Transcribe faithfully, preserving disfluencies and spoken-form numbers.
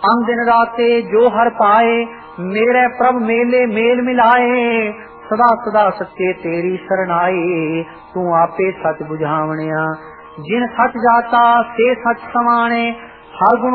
अंग दिन राते जो हर पाए, मेरे प्रभ मेले मेल मिलाए। सदा सदा सच्चे तेरी शरणाई, तू आपे सच बुझावणिया। जिन सच जाता से सच समाने, हर गुण